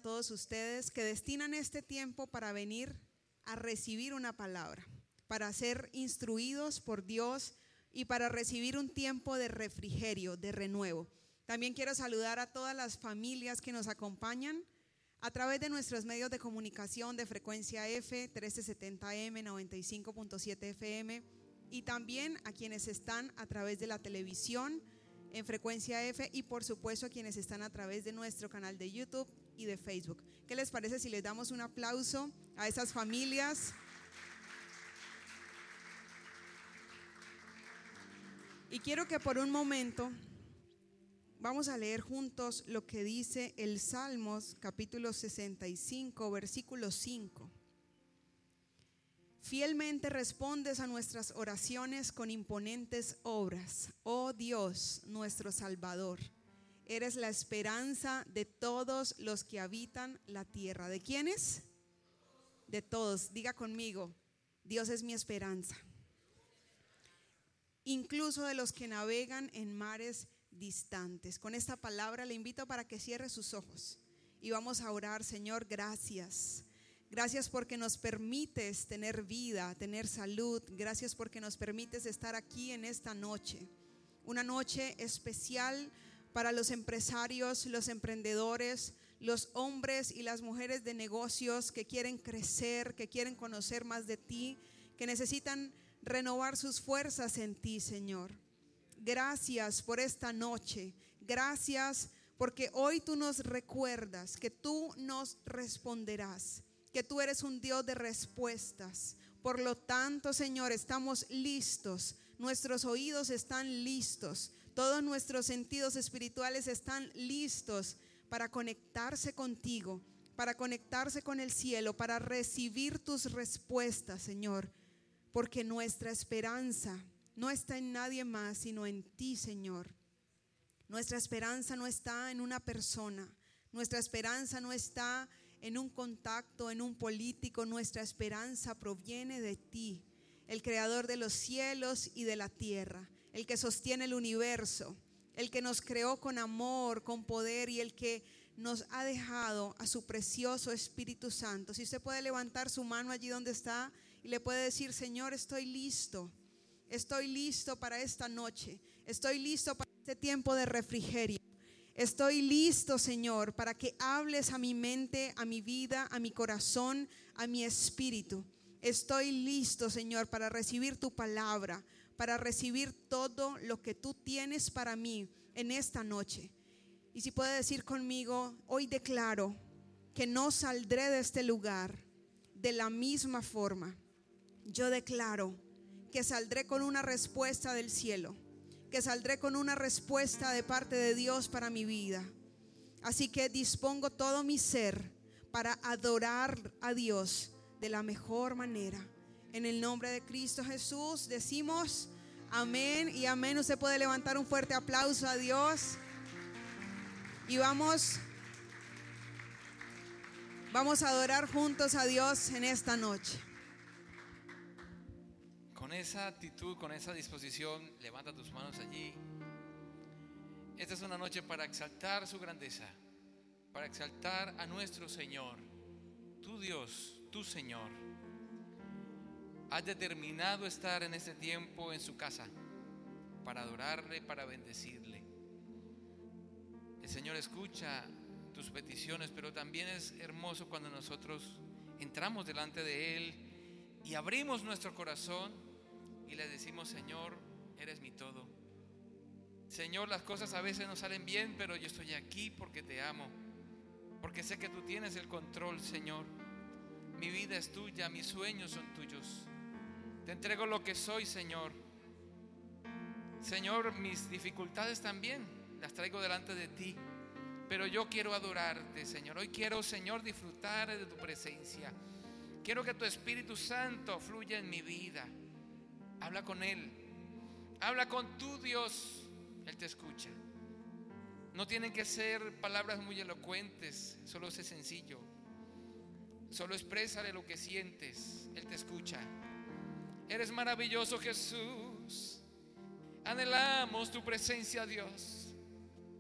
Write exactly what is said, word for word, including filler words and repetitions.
todos ustedes que destinan este tiempo para venir a recibir una palabra, para ser instruidos por Dios y para recibir un tiempo de refrigerio, de renuevo. También quiero saludar a todas las familias que nos acompañan a través de nuestros medios de comunicación de Frecuencia F, trece setenta M, noventa y cinco punto siete F M, y también a quienes están a través de la televisión en Frecuencia F y por supuesto a quienes están a través de nuestro canal de YouTube y de Facebook. ¿Qué les parece si les damos un aplauso a esas familias? Y quiero que por un momento vamos a leer juntos lo que dice el Salmos capítulo sesenta y cinco, versículo cinco. Fielmente respondes a nuestras oraciones con imponentes obras. Oh Dios, nuestro Salvador, eres la esperanza de todos los que habitan la tierra. ¿De quiénes? De todos. Diga conmigo, Dios es mi esperanza. Incluso de los que navegan en mares distantes. Con esta palabra le invito para que cierre sus ojos y vamos a orar. Señor, gracias. Gracias porque nos permites tener vida, tener salud. Gracias porque nos permites estar aquí en esta noche. Una noche especial para los empresarios, los emprendedores, los hombres y las mujeres de negocios que quieren crecer, que quieren conocer más de ti, que necesitan renovar sus fuerzas en ti, Señor. Gracias por esta noche. Gracias porque hoy tú nos recuerdas que tú nos responderás, que tú eres un Dios de respuestas. Por lo tanto, Señor, estamos listos. Nuestros oídos están listos. Todos nuestros sentidos espirituales están listos para conectarse contigo, para conectarse con el cielo, para recibir tus respuestas, Señor. Porque nuestra esperanza no está en nadie más, sino en ti, Señor. Nuestra esperanza no está en una persona. Nuestra esperanza no está en un contacto, en un político. Nuestra esperanza proviene de ti, el creador de los cielos y de la tierra, el que sostiene el universo, el que nos creó con amor, con poder y el que nos ha dejado a su precioso Espíritu Santo. Si usted puede levantar su mano allí donde está y le puede decir: Señor, estoy listo, estoy listo para esta noche, estoy listo para este tiempo de refrigerio. Estoy listo, Señor, para que hables a mi mente, a mi vida, a mi corazón, a mi espíritu. Estoy listo, Señor, para recibir tu palabra, para recibir todo lo que tú tienes para mí en esta noche. Y si puede decir conmigo: hoy declaro que no saldré de este lugar de la misma forma. Yo declaro que saldré con una respuesta del cielo, que saldré con una respuesta de parte de Dios para mi vida. Así que dispongo todo mi ser para adorar a Dios de la mejor manera. En el nombre de Cristo Jesús decimos amén y amén. Usted puede levantar un fuerte aplauso a Dios. Y vamos, vamos a adorar juntos a Dios en esta noche. Con esa actitud, con esa disposición, levanta tus manos allí. Esta es una noche para exaltar su grandeza, para exaltar a nuestro Señor. Tu Dios, tu Señor, has determinado estar en este tiempo en su casa para adorarle, para bendecirle. El Señor escucha tus peticiones, pero también es hermoso cuando nosotros entramos delante de Él y abrimos nuestro corazón y le decimos: Señor, eres mi todo. Señor, las cosas a veces no salen bien, pero yo estoy aquí porque te amo, porque sé que tú tienes el control, Señor. Mi vida es tuya, mis sueños son tuyos. Te entrego lo que soy, Señor. Señor, mis dificultades también las traigo delante de ti, pero yo quiero adorarte, Señor. Hoy quiero, Señor, disfrutar de tu presencia. Quiero que tu Espíritu Santo fluya en mi vida. Habla con Él, habla con tu Dios. Él te escucha. No tienen que ser palabras muy elocuentes, solo sé sencillo. Solo exprésale lo que sientes. Él te escucha. Eres maravilloso, Jesús. Anhelamos tu presencia, Dios.